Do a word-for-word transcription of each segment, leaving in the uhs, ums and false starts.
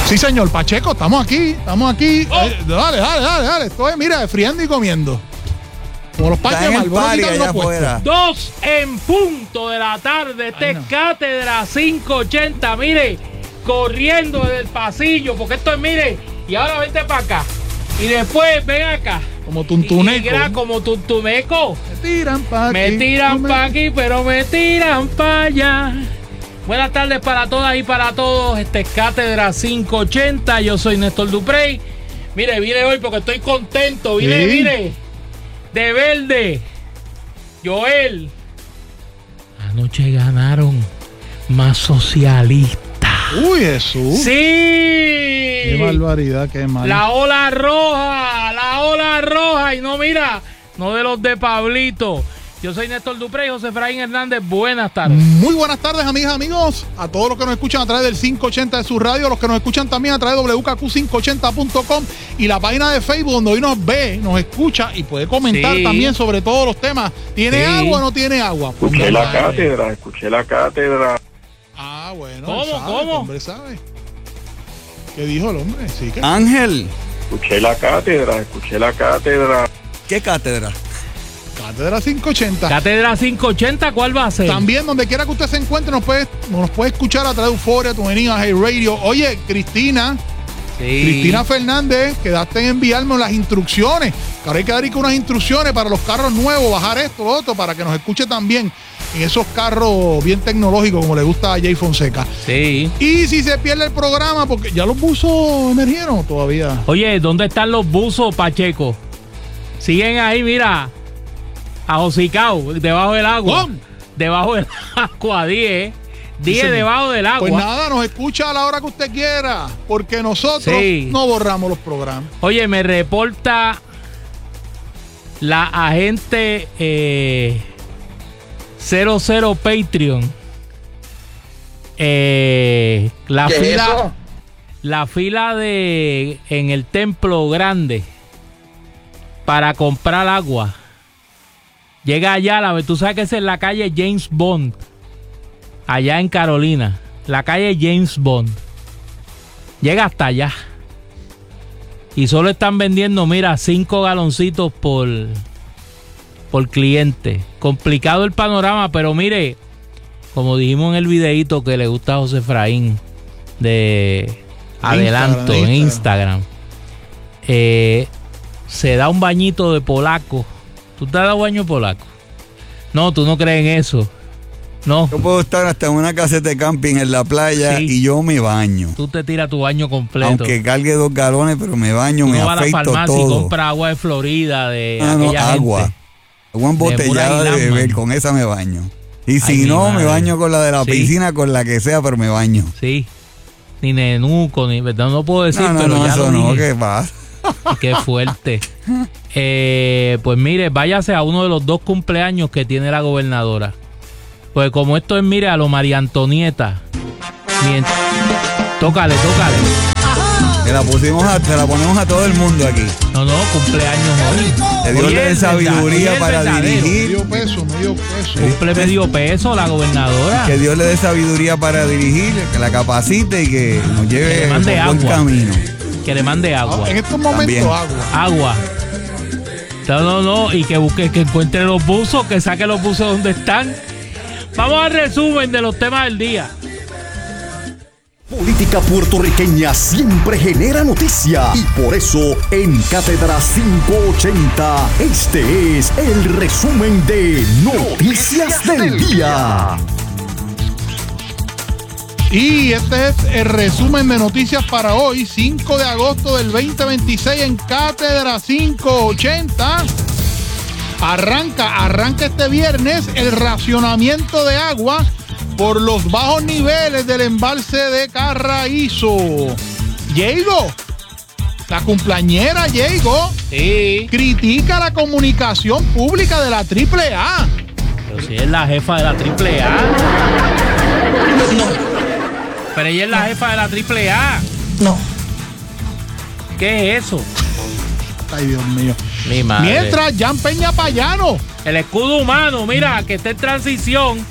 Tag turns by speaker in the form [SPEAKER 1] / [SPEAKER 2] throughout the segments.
[SPEAKER 1] Sí, señor Pacheco, estamos aquí, estamos aquí.
[SPEAKER 2] Oh.
[SPEAKER 1] Eh, dale, dale, dale, dale. Estoy, mira, friendo y comiendo. Como los parques de Marlboro.
[SPEAKER 2] Dos en punto de la tarde. Este es Cátedra quinientos ochenta. Mire, corriendo desde el pasillo, porque esto es, mire, y ahora vente para acá. Y después ven acá.
[SPEAKER 1] Como tuntuneco.
[SPEAKER 2] Y, y como tuntuneco.
[SPEAKER 1] Me tiran para aquí.
[SPEAKER 2] Me tiran para aquí, pero me tiran para allá. Buenas tardes para todas y para todos. Este es Cátedra quinientos ochenta. Yo soy Néstor Duprey. Mire, vine hoy porque estoy contento. Vine,
[SPEAKER 1] sí.
[SPEAKER 2] vine. De verde. Joel. Anoche ganaron más socialistas.
[SPEAKER 1] Uy, Jesús.
[SPEAKER 2] Sí.
[SPEAKER 1] Qué barbaridad, qué mal.
[SPEAKER 2] La ola roja. La ola roja. Y no, mira, no de los de Pablito. Yo soy Néstor Duprey, José Efraín Hernández. Buenas tardes.
[SPEAKER 1] Muy buenas tardes, amigas, amigos. A todos los que nos escuchan a través del quinientos ochenta de su radio, los que nos escuchan también a través de W K Q quinientos ochenta punto com y la página de Facebook donde hoy nos ve, nos escucha y puede comentar sí. también sobre todos los temas. ¿Tiene sí. agua o no tiene agua?
[SPEAKER 3] Escuché pues la madre. cátedra, escuché la cátedra.
[SPEAKER 1] Ah, bueno.
[SPEAKER 2] ¿Cómo?
[SPEAKER 1] Sabe,
[SPEAKER 2] ¿Cómo?
[SPEAKER 1] El hombre sabe. ¿Qué dijo el hombre? Sí, que...
[SPEAKER 4] Ángel.
[SPEAKER 3] Escuché la cátedra, escuché la cátedra.
[SPEAKER 4] ¿Qué cátedra?
[SPEAKER 1] Cátedra quinientos ochenta.
[SPEAKER 2] Cátedra quinientos ochenta, ¿cuál va a ser?
[SPEAKER 1] También, donde quiera que usted se encuentre, nos puede, nos puede escuchar a través de Euforia, tu venida, Hey Radio. Oye, Cristina.
[SPEAKER 2] Sí.
[SPEAKER 1] Cristina Fernández, quedaste en enviarme las instrucciones. Que ahora hay que dar unas instrucciones para los carros nuevos, bajar esto, lo otro, para que nos escuche también en esos carros bien tecnológicos, como le gusta a Jay Fonseca.
[SPEAKER 2] Sí.
[SPEAKER 1] Y si se pierde el programa, porque ya los buzos emergieron todavía.
[SPEAKER 2] Oye, ¿dónde están los buzos, Pacheco? Siguen ahí, mira. Ajosicao, debajo del agua.
[SPEAKER 1] ¿Cómo?
[SPEAKER 2] Debajo del agua, diez. diez sí, debajo del agua.
[SPEAKER 1] Pues nada, nos escucha a la hora que usted quiera, porque nosotros
[SPEAKER 2] sí.
[SPEAKER 1] no borramos los programas.
[SPEAKER 2] Oye, me reporta la agente eh, cero cero Patreon. Eh, la
[SPEAKER 5] ¿Qué
[SPEAKER 2] fila,
[SPEAKER 5] es eso?
[SPEAKER 2] la fila de en el templo grande para comprar agua. Llega allá, la, tú sabes que es en la calle James Bond, allá en Carolina, la calle James Bond. Llega hasta allá. Y solo están vendiendo, mira, cinco galoncitos por, por cliente. Complicado el panorama, pero mire, como dijimos en el videíto que le gusta a José Efraín de Adelanto en Instagram, Instagram eh, se da un bañito de polaco. ¿Tú te has dado baño polaco? No, tú no crees en eso. No.
[SPEAKER 4] Yo puedo estar hasta en una caseta de camping en la playa sí. y yo me baño.
[SPEAKER 2] Tú te tiras tu baño completo.
[SPEAKER 4] Aunque cargue dos galones, pero me baño, tú me
[SPEAKER 2] no
[SPEAKER 4] afeito todo.
[SPEAKER 2] Vas a la farmacia y compras agua de Florida, de
[SPEAKER 4] ah,
[SPEAKER 2] aquella
[SPEAKER 4] no, agua.
[SPEAKER 2] gente.
[SPEAKER 4] Agua embotellada de, de beber, con esa me baño. Y si Ay, no, me baño con la de la sí. piscina, con la que sea, pero me baño.
[SPEAKER 2] Sí. Ni nenuco, ni verdad, no puedo decir,
[SPEAKER 4] no, no,
[SPEAKER 2] pero
[SPEAKER 4] no,
[SPEAKER 2] ya
[SPEAKER 4] eso
[SPEAKER 2] lo
[SPEAKER 4] no,
[SPEAKER 2] dije.
[SPEAKER 4] ¿qué pasa?
[SPEAKER 2] Qué fuerte. Eh, pues mire, váyase a uno de los dos cumpleaños que tiene la gobernadora. Pues como esto es, mire, a lo María Antonieta. Mient- tócale, tócale.
[SPEAKER 4] Te la pusimos a, te la ponemos a todo el mundo aquí.
[SPEAKER 2] No, no, cumpleaños hoy.
[SPEAKER 4] Que Dios le dé sabiduría para dirigir.
[SPEAKER 1] Medio peso, medio peso.
[SPEAKER 2] Cumple medio peso la gobernadora.
[SPEAKER 4] Que Dios le dé sabiduría para dirigir, que la capacite y que nos lleve
[SPEAKER 2] que mande
[SPEAKER 4] por buen
[SPEAKER 2] agua.
[SPEAKER 4] camino.
[SPEAKER 2] Que le mande agua.
[SPEAKER 1] Ah, en estos momentos
[SPEAKER 4] También.
[SPEAKER 1] agua.
[SPEAKER 2] Agua. No, no, no. Y que busque, que encuentre los buzos, que saque los buzos donde están. Vamos al resumen de los temas del día.
[SPEAKER 6] Política puertorriqueña siempre genera noticia y por eso en Cátedra quinientos ochenta este es el resumen de Noticias del Día.
[SPEAKER 1] Y este es el resumen de noticias para hoy, cinco de agosto del veinte veintiséis en Cátedra quinientos ochenta. Arranca, arranca este viernes el racionamiento de agua por los bajos niveles del embalse de Carraízo. Diego, la cumpleañera Diego,
[SPEAKER 2] sí.
[SPEAKER 1] critica la comunicación pública de la triple A.
[SPEAKER 2] Pero si es la jefa de la triple A.
[SPEAKER 5] No.
[SPEAKER 2] Pero ella es la jefa de la triple A.
[SPEAKER 5] No.
[SPEAKER 2] ¿Qué es eso?
[SPEAKER 1] Ay, Dios mío.
[SPEAKER 2] Mi madre.
[SPEAKER 1] Mientras, Jan Peña Payano.
[SPEAKER 2] El escudo humano, mira, que está en transición.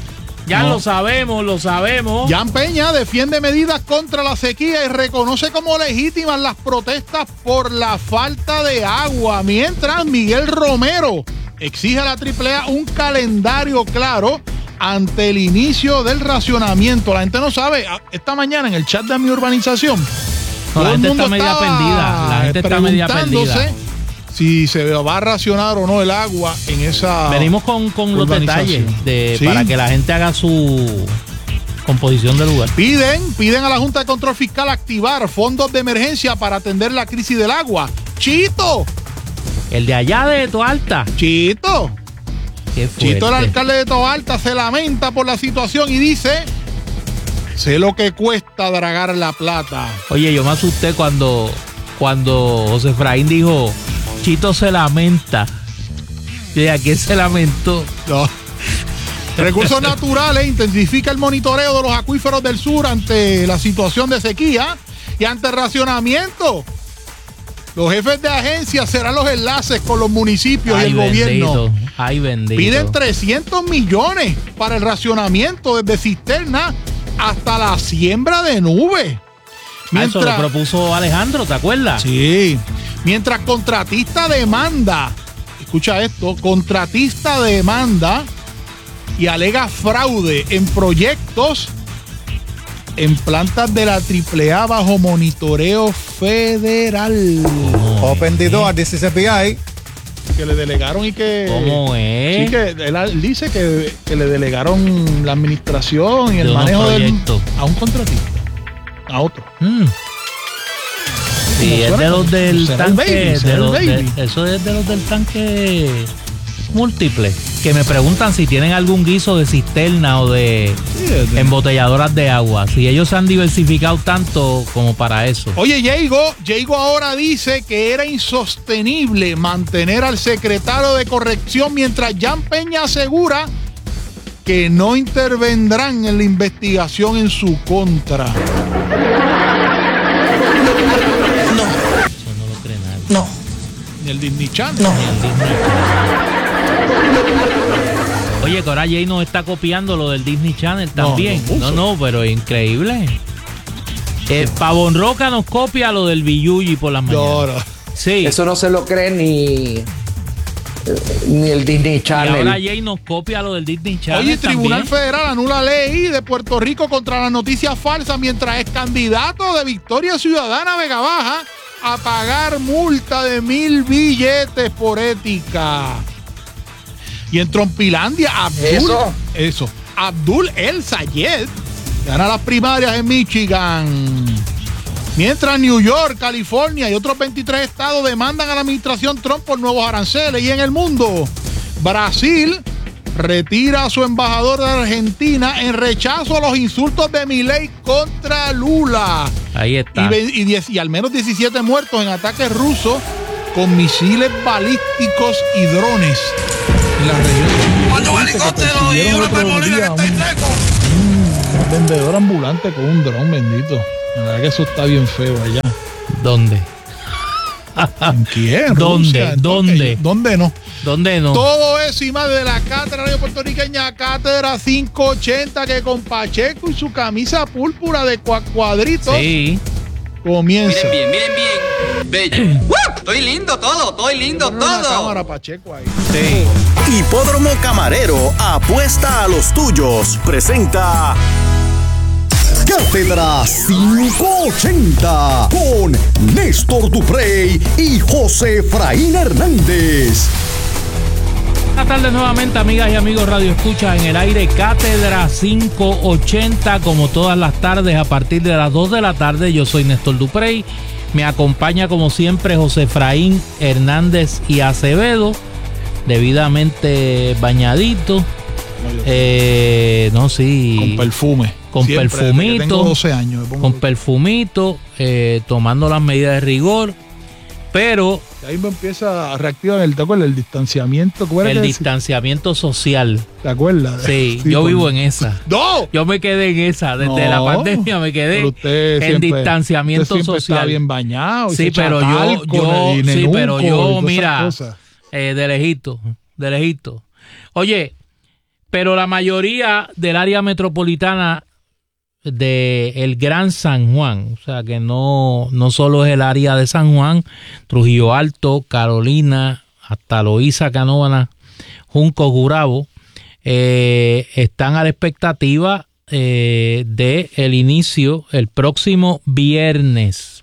[SPEAKER 2] Ya
[SPEAKER 1] No.
[SPEAKER 2] lo sabemos, lo sabemos.
[SPEAKER 1] Jan Peña defiende medidas contra la sequía y reconoce como legítimas las protestas por la falta de agua, mientras Miguel Romero exige a la triple A un calendario claro ante el inicio del racionamiento. La gente no sabe, esta mañana en el chat de mi urbanización,
[SPEAKER 2] No, la
[SPEAKER 1] todo el
[SPEAKER 2] gente
[SPEAKER 1] mundo
[SPEAKER 2] está media
[SPEAKER 1] estaba
[SPEAKER 2] perdida. La gente está media
[SPEAKER 1] preguntándose
[SPEAKER 2] perdida.
[SPEAKER 1] si se va a racionar o no el agua en esa
[SPEAKER 2] Venimos con, con los
[SPEAKER 1] urbanización.
[SPEAKER 2] detalles de,
[SPEAKER 1] Sí.
[SPEAKER 2] para que la gente haga su composición del lugar.
[SPEAKER 1] Piden, piden a la Junta de Control Fiscal activar fondos de emergencia para atender la crisis del agua. ¡Chito!
[SPEAKER 2] El de allá de Toalta.
[SPEAKER 1] ¡Chito!
[SPEAKER 2] Qué fuerte.
[SPEAKER 1] Chito, el alcalde de Toalta, se lamenta por la situación y dice: sé lo que cuesta dragar la plata.
[SPEAKER 2] Oye, yo me asusté cuando, cuando José Efraín dijo, Chito se lamenta. Yo dije, ¿a quién se lamentó?
[SPEAKER 1] No. Recursos Naturales intensifica el monitoreo de los acuíferos del sur ante la situación de sequía y ante el racionamiento. Los jefes de agencia serán los enlaces con los municipios
[SPEAKER 2] Ay,
[SPEAKER 1] y el
[SPEAKER 2] bendito.
[SPEAKER 1] gobierno.
[SPEAKER 2] Ay, bendito.
[SPEAKER 1] Piden trescientos millones para el racionamiento desde cisterna hasta la siembra de nubes.
[SPEAKER 2] Ah, eso lo propuso Alejandro, ¿te acuerdas?
[SPEAKER 1] Sí. Mientras contratista demanda, escucha esto, contratista demanda y alega fraude en proyectos en plantas de la triple A bajo monitoreo federal.
[SPEAKER 5] Open the door, this is F B I.
[SPEAKER 1] Que le delegaron y que...
[SPEAKER 2] ¿Cómo es?
[SPEAKER 1] Sí, que él, él dice que, que le delegaron la administración y el
[SPEAKER 2] De unos
[SPEAKER 1] manejo del,
[SPEAKER 2] proyectos.
[SPEAKER 1] a un contratista, a otro.
[SPEAKER 2] Mm. Sí, es
[SPEAKER 1] suena?
[SPEAKER 2] de los del
[SPEAKER 1] ¿Será el
[SPEAKER 2] tanque.
[SPEAKER 1] baby?
[SPEAKER 2] de
[SPEAKER 1] ¿Será el
[SPEAKER 2] los de-
[SPEAKER 1] baby?
[SPEAKER 2] eso es de los del tanque múltiple. Que me preguntan si tienen algún guiso de cisterna o de
[SPEAKER 1] Sí, es de-
[SPEAKER 2] embotelladoras de agua. Si ellos se han diversificado tanto como para eso.
[SPEAKER 1] Oye, Diego, Diego ahora dice que era insostenible mantener al secretario de corrección mientras Jan Peña asegura que no intervendrán en la investigación en su contra.
[SPEAKER 2] Eso no lo cree nadie.
[SPEAKER 7] No,
[SPEAKER 1] Ni el Disney Channel.
[SPEAKER 7] no.
[SPEAKER 2] Ni el Disney Channel. Oye, que ahora Jay nos está copiando lo del Disney Channel
[SPEAKER 1] No,
[SPEAKER 2] también.
[SPEAKER 1] lo
[SPEAKER 2] No,
[SPEAKER 1] puso.
[SPEAKER 2] no, pero increíble. Eh, Pavón Roca nos copia lo del Billuyi por las mañanas.
[SPEAKER 1] No, no.
[SPEAKER 2] Sí.
[SPEAKER 7] Eso no se lo cree ni, ni el Disney
[SPEAKER 2] Y ahora
[SPEAKER 7] Channel.
[SPEAKER 2] Jay nos copia lo del Disney Channel.
[SPEAKER 1] Oye, Tribunal
[SPEAKER 2] también.
[SPEAKER 1] Federal anula ley de Puerto Rico contra las noticias falsas mientras es candidato de Victoria Ciudadana Vega Baja a pagar multa de mil billetes por ética. Y en Trompilandia, Abdul,
[SPEAKER 7] ¿Eso?
[SPEAKER 1] eso, Abdul El Sayed gana las primarias en Michigan. Mientras New York, California y otros veintitrés estados demandan a la administración Trump por nuevos aranceles. Y en el mundo, Brasil retira a su embajador de Argentina en rechazo a los insultos de Milei contra Lula.
[SPEAKER 2] Ahí
[SPEAKER 1] Y,
[SPEAKER 2] está.
[SPEAKER 1] ve- y, diez- y al menos diecisiete muertos en ataques rusos con misiles balísticos y drones en la región. Dice que persiguieron el otro día a un, un vendedor ambulante con un dron, bendito. La verdad que eso está bien feo allá.
[SPEAKER 2] ¿Dónde?
[SPEAKER 1] ¿En quién?
[SPEAKER 2] ¿Dónde?
[SPEAKER 1] Rusia, ¿en
[SPEAKER 2] ¿Dónde?
[SPEAKER 1] qué? ¿Dónde no?
[SPEAKER 2] ¿Dónde no?
[SPEAKER 1] Todo eso y más de la Cátedra Radio Puertorriqueña, Cátedra quinientos ochenta, que con Pacheco y su camisa púrpura de cua- cuadritos
[SPEAKER 2] Sí.
[SPEAKER 1] comienza.
[SPEAKER 8] Miren bien, miren bien. Bello. Estoy lindo todo, estoy lindo
[SPEAKER 1] Pon una
[SPEAKER 8] todo.
[SPEAKER 1] cámara, Pacheco, ahí.
[SPEAKER 2] Sí.
[SPEAKER 6] Hipódromo Camarero, apuesta a los tuyos. Presenta
[SPEAKER 5] Cátedra quinientos ochenta con Néstor Duprey y José Efraín Hernández.
[SPEAKER 2] Buenas tardes nuevamente, amigas y amigos Radio Escucha en el aire. Cátedra quinientos ochenta, como todas las tardes a partir de las dos de la tarde. Yo soy Néstor Duprey. Me acompaña como siempre José Efraín Hernández y Acevedo, debidamente bañadito. Eh, no, sí.
[SPEAKER 1] Con perfume.
[SPEAKER 2] Con
[SPEAKER 1] Siempre, desde que
[SPEAKER 2] perfumito.
[SPEAKER 1] Tengo doce años. me pongo-
[SPEAKER 2] Con perfumito, eh, tomando las medidas de rigor. Pero
[SPEAKER 1] Ahí me empieza a reactivar el, ¿te acuerdas? El distanciamiento. ¿Cómo era
[SPEAKER 2] el
[SPEAKER 1] que
[SPEAKER 2] distanciamiento social.
[SPEAKER 1] decía? ¿Te acuerdas?
[SPEAKER 2] Sí, yo
[SPEAKER 1] por-
[SPEAKER 2] vivo en esa.
[SPEAKER 1] ¡No!
[SPEAKER 2] Yo me quedé en esa. Desde
[SPEAKER 1] No,
[SPEAKER 2] la pandemia me quedé
[SPEAKER 1] pero usted
[SPEAKER 2] en
[SPEAKER 1] siempre-
[SPEAKER 2] distanciamiento
[SPEAKER 1] usted siempre
[SPEAKER 2] social.
[SPEAKER 1] Está bien bañado. y
[SPEAKER 2] Sí,
[SPEAKER 1] se echa
[SPEAKER 2] pero yo,
[SPEAKER 1] talco
[SPEAKER 2] yo,
[SPEAKER 1] y
[SPEAKER 2] sí,
[SPEAKER 1] nenuco
[SPEAKER 2] pero
[SPEAKER 1] y
[SPEAKER 2] yo,
[SPEAKER 1] todas esas
[SPEAKER 2] mira,
[SPEAKER 1] cosas.
[SPEAKER 2] eh, de lejito, de lejito. Oye, pero la mayoría del área metropolitana de el Gran San Juan, o sea que no, no solo es el área de San Juan, Trujillo Alto, Carolina, hasta Loíza, Canóvanas, Junco, Gurabo, eh, están a la expectativa eh, de el inicio el próximo viernes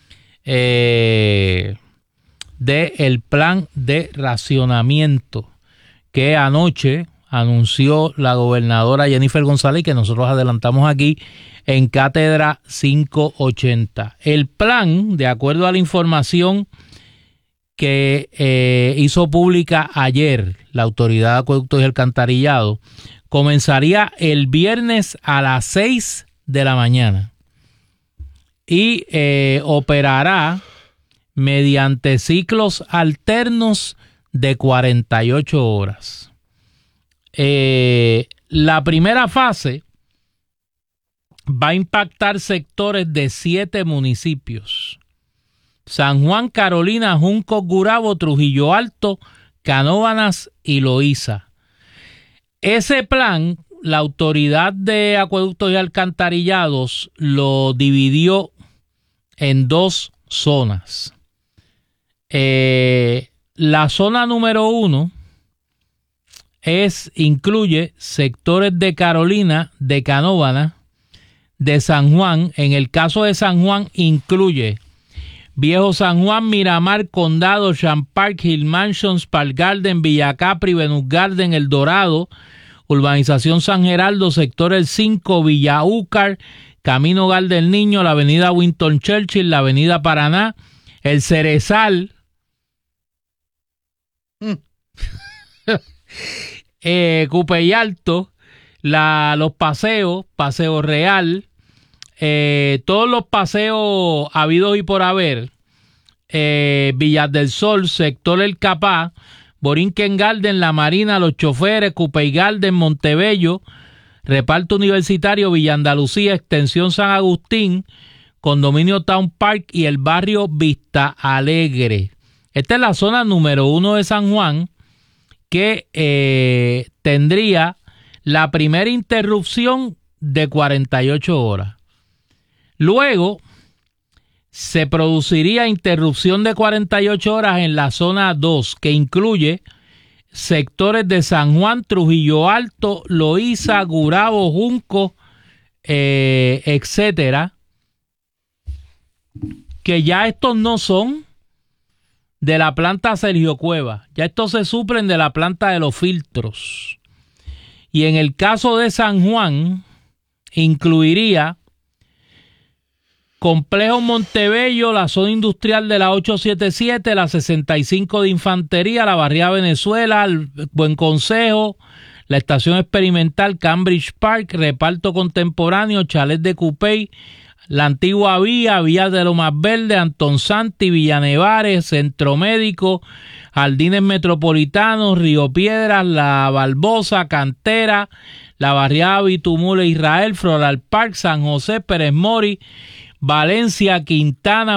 [SPEAKER 2] eh, de el plan de racionamiento que anoche anunció la gobernadora Jennifer González y que nosotros adelantamos aquí en Cátedra quinientos ochenta. El plan, de acuerdo a la información que eh, hizo pública ayer la Autoridad de Acueductos y Alcantarillado, comenzaría el viernes a las seis de la mañana y eh, operará mediante ciclos alternos de cuarenta y ocho horas. Eh, la primera fase va a impactar sectores de siete municipios: San Juan, Carolina, Junco, Gurabo, Trujillo Alto, Canóvanas y Loíza. Ese plan, la Autoridad de Acueductos y Alcantarillados lo dividió en dos zonas. Eh, la zona número uno es, incluye sectores de Carolina, de Canóvanas, de San Juan. En el caso de San Juan incluye Viejo San Juan, Miramar, Condado, Ocean Park, Hill Mansions, Park Garden, Villa Capri, Venus Garden, El Dorado, Urbanización San Geraldo, Sector El cinco, Villa Úcar, Camino Hogar del Niño, la avenida Winston Churchill, la avenida Paraná, El Cerezal, mm. eh, Cupey Alto, la, los paseos, Paseo Real, eh, todos los paseos habidos y por haber, eh, Villas del Sol, Sector El Capá, Borinquen Garden, La Marina, Los Choferes, Cupey Garden, Montebello, Reparto Universitario, Villa Andalucía, Extensión San Agustín, Condominio Town Park y el barrio Vista Alegre. Esta es la zona número uno de San Juan, que eh, tendría la primera interrupción de cuarenta y ocho horas. Luego se produciría interrupción de cuarenta y ocho horas en la zona dos, que incluye sectores de San Juan, Trujillo Alto, Loíza, Gurabo, Junco, eh, etcétera, que ya estos no son de la planta Sergio Cueva, ya estos se suplen de la planta de los filtros. Y en el caso de San Juan, incluiría Complejo Montebello, la zona industrial de la ochocientos setenta y siete, la sesenta y cinco de Infantería, la barriada Venezuela, el Buen Consejo, la estación experimental Cambridge Park, Reparto Contemporáneo, Chalet de Cupey, la Antigua Vía, Vía de Lomas Verde, Antón Santi, Villanevares, Centro Médico, Jardines Metropolitanos, Río Piedras, La Barbosa, Cantera, la barriada Bitumula Israel, Floral Park, San José, Pérez Mori, Valencia, Quintana,